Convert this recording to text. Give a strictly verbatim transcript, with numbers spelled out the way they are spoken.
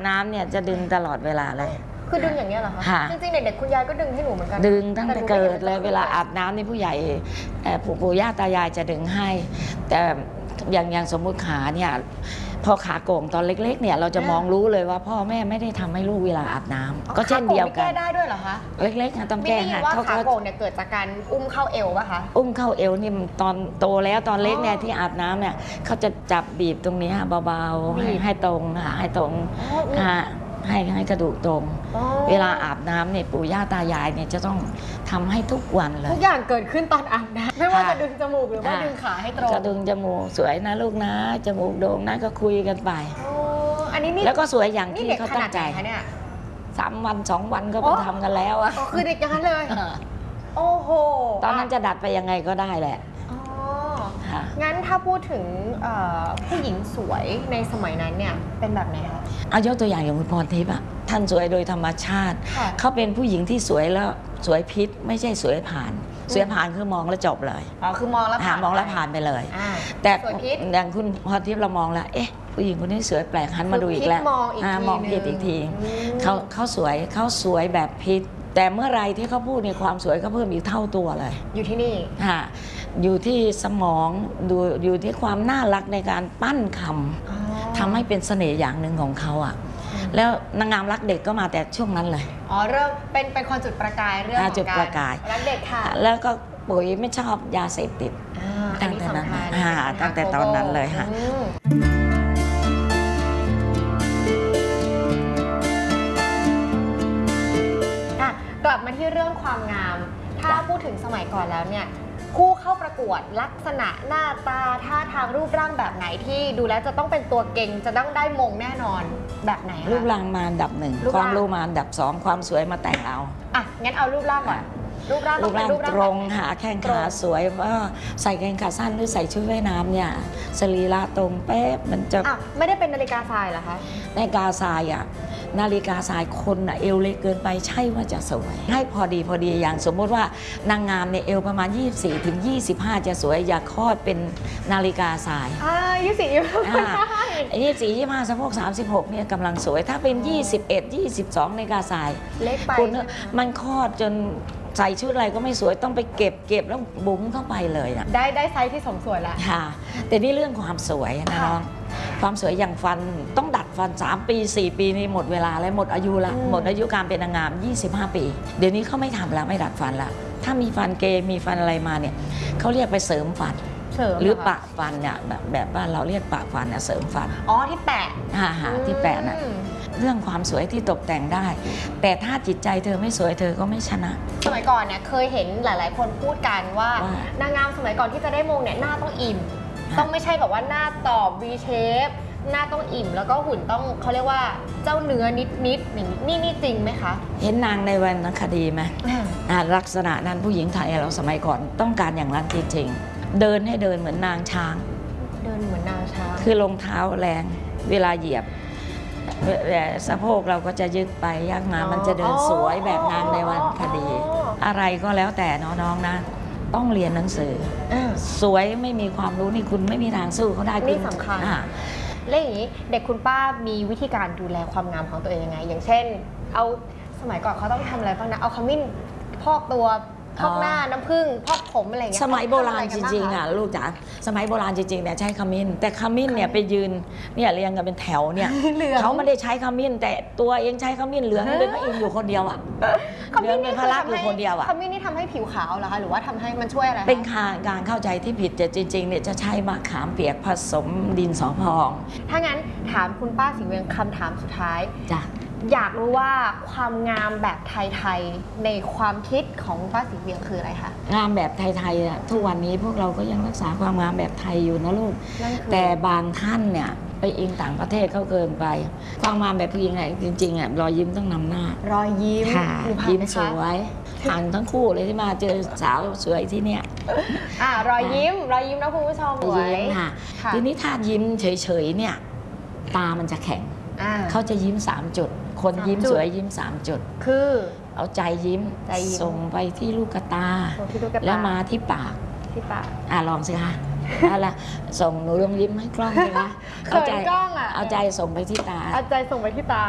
น้ำเนี่ยจะดึงตลอดเวลาเลยคือดึงอย่างเงี้ยเหรอคะจริงๆเด็กๆคุณยายก็ดึงให้หนูเหมือนกันดึงตั้งแต่เกิดเลยเวลาอาบน้ำนี่ผู้ใหญ่ปู่ปู่ย่าตายายจะดึงให้แต่อย่างอย่างสมมุติขาเนี่ยพอขาโก่งตอนเล็กๆเนี่ยเราจะมองรู้เลยว่าพ่อแม่ไม่ได้ทำให้ลูกเวลาอาบน้ำก็เช่นเดียวกันแก้ได้ด้วยเหรอคะเล็กๆต้องแก้ค่ะว่าขาโก่งเนี่ยเกิดจากการอุ้มเข้าเอวป่ะคะอุ้มเข้าเอวนี่ตอนโตแล้วตอนเล็กเนี่ยที่อาบน้ำเนี่ยเขาจะจับบีบตรงนี้เบาๆให้ให้ตรงค่ะให้ตรงค่ะให้ให้กระดูกตรงเวลาอาบน้ำเนี่ยปู่ย่าตายายเนี่ยจะต้องทำให้ทุกวันเลยทุกอย่างเกิดขึ้นตอนอาบน้ำไม่ว่าจะดึงจมูกหรือว่าดึงขาให้ตรงจะดึงจมูกสวยนะลูกนะจมูกโด่งนะก็คุยกันไปอันนี้แล้วก็สวยอย่างที่เขาตั้งใจสามวันสองวันก็ไปทำกันแล้วอะคือเด็กอย่างนั้นเลยโอ้โหตอนนั้นจะดัดไปยังไงก็ได้แหละงั้นถ้าพูดถึงผู้หญิงสวยในสมัยนั้นเนี่ยเป็นแบบไหนคะเอายกตัวอย่างอย่างคุณพรทิพย์อะท่านสวยโดยธรรมชาติเขาเป็นผู้หญิงที่สวยแล้วสวยพิษไม่ใช่สวยผ่านสวยผ่านคือมองแล้วจบเลยอ๋อคือมองแล้วผ่านมองแล้วผ่านไปเลยแต่อย่างคุณพรทิพย์เรามองแล้วเอ๊ะผู้หญิงคนนี้สวยแปลกหันมาดูอีกแล้วมองผิดอีกทีเขาเขาสวยเขาสวยแบบพิษแต่เมื่อไรที่เขาพูดในความสวยก็เพิ่มอีกเท่าตัวเลยอยู่ที่นี่ค่ะอยู่ที่สมองดูอยู่ที่ความน่ารักในการปั้นคำทำให้เป็นเสน่ห์อย่างหนึ่งของเขาอ่ะแล้วนางงามรักเด็กก็มาแต่ช่วงนั้นเลยอ๋อเริ่มเป็นเป็นคนจุดประกายเรื่องของการรักเด็กค่ะแล้วก็ปุ๋ยไม่ชอบยาเสพติดตั้งแต่นั้นตั้งแต่ตอนนั้นเลยค่ะกลับมาที่เรื่องความงามถ้าพูดถึงสมัยก่อนแล้วเนี่ยผู้เข้าประกวดลักษณะหน้าตาท่าทางรูปร่างแบบไหนที่ดูแล้วจะต้องเป็นตัวเก่งจะต้องได้มงแน่นอนแบบไหนรูปร่างมาอันดับหนึ่งความรู้มาอันดับสองความสวยมาแต่งเอาอ่ะงั้นเอารูปร่างก่อนรูปร่างรูปร่างตรงหาแข้งขาสวยว่าใส่กางเกงขาสั้นหรือใส่ชุดว่ายน้ำเนี่ยสรีระตรงเป๊ะมันจะไม่ได้เป็นนาฬิกาทรายเหรอคะนาฬิกาทรายอ่ะนาฬิกาทรายคนอ่ะเอวเล็กเกินไปใช่ว่าจะสวยให้พอดีพอดีอย่างสมมติว่านางงามเนี่ยเอวประมาณยี่สิบสี่ถึงยี่สิบห้าจะสวยอย่าคลอดเป็นนาฬิกาทรายอ่ายี่สิบสี่ยี่สิบห้ายี่สิบสี่ยี่สิบห้าสะโพกสามสิบหกเนี่ยกำลังสวยถ้าเป็นยี่สิบเอ็ดยี่สิบสองนาฬิกาทรายเล็กไปมันคลอดจนใส่ชุดอะไรก็ไม่สวยต้องไปเก็บเก็บแล้วบุ๋มเข้าไปเลยอ่ะได้ได้ไซส์ที่สมสวยแล้วค่ะแต่นี่เรื่องความสวยนะน้องความสวยอย่างฟันต้องดัดฟันสามปีสี่ปีนี่หมดเวลาแล้วหมดอายุละหมดอายุการเป็นนางงามยี่สิบห้าปีเดี๋ยวนี้เขาไม่ทำแล้วไม่ดัดฟันละถ้ามีฟันเกยมีฟันอะไรมาเนี่ยเขาเรียกไปเสริมฟันหรือปะฟันเนี่ยแบบแบบว่าเราเรียกปะฟันเนี่ยเสริมฟันอ๋อที่แปะฮ่าฮ่าที่แปะน่ะเรื่องความสวยที่ตกแต่งได้แต่ถ้าจิตใจเธอไม่สวยเธอก็ไม่ชนะสมัยก่อนเนี่ยเคยเห็นหลายๆคนพูดกันว่านางงามสมัยก่อนที่จะได้มงเนี่ยหน้าต้องอิ่มต้องไม่ใช่แบบว่าหน้าตอบ V shape หน้าต้องอิ่มแล้วก็หุ่นต้องเขาเรียกว่าเจ้าเนื้อนิดๆอย่างนี้นี่นี่จริงไหมคะเห็นนางในวรรณคดีไหมลักษณะนั้นผู้หญิงไทยเราสมัยก่อนต้องการอย่างนั้นจริงๆเดินให้เดินเหมือนนางช้างเดินเหมือนนางช้างคือรองเท้าแรงเวลาเหยียบสะโพกเราก็จะยึดไปยากมามันจะเดินสวยแบบนางในวรรณคดีอะไรก็แล้วแต่น้องๆนะต้องเรียนหนังสือสวยไม่มีความรู้นี่คุณไม่มีทางสู้เขาได้นี่สำคัญแล้วอย่างนี้เด็กคุณป้ามีวิธีการดูแลความงามของตัวเองยังไงอย่างเช่นเอาสมัยก่อนเขาต้องทำอะไรบ้างนะเอาขมิ้นพอกตัวพอกหน้าน้ำผึ้งพอกผมอะไรเงี้ยสมัยโบราณจริงๆอ่ะลูกจ๋าสมัยโบราณจริงๆเนี่ยใช้ขมิ้นแต่ขมิ้นเนี่ยไปยืนเนี่ยเรียงกันเป็นแถวเนี่ยเขาไม่ได้ใช้ขมิ้นแต่ตัวเองใช้ขมิ้นเหลืองเป็นพระอินทร์อยู่คนเดียวอ่ะเหลืองเป็นพระลักษณ์อยู่คนเดียวอ่ะขมิ้นนี่ทำให้ผิวขาวเหรอคะหรือว่าทำให้มันช่วยอะไรเป็นการเข้าใจที่ผิดแต่จริงๆเนี่ยจะใช้มะขามเปียกผสมดินสอพองถ้างั้นถามคุณป้าสีเวียงคำถามสุดท้ายจ้ะอยากรู้ว่าความงามแบบไทยๆในความคิดของป้าสีเวียงคืออะไรคะงามแบบไทยๆอ่ะทุกวันนี้พวกเราก็ยังรักษาความงามแบบไทยอยู่นะลูกแต่บางท่านเนี่ยไปอิงต่างประเทศเขาเกินไปความงามแบบผู้หญิงไหนจริงๆอ่ะรอยยิ้มต้องนำหน้ารอยยิ้มยิ้มสวยผ่านทั้งคู่เลยที่มาเจอสาวสวยที่เนี่ยอ่ารอยยิ้มรอยยิ้มนะคุณผู้ชมสวยค่ะทีนี้ถ้ายิ้มเฉยๆเนี่ยตามันจะแข็งเขาจะยิ้มสามจุดคนยิ้มสวยยิ้มสามจุดคือเอาใจยิ้มส่งไปที่ลูกตาแล้วมาที่ปากที่ปากอ่ะลองสิคะเอาละส่งหนูลองยิ้มให้กล้องเลยคะเอาใจเอาใจส่งไปที่ตาเอาใจส่งไปที่ตา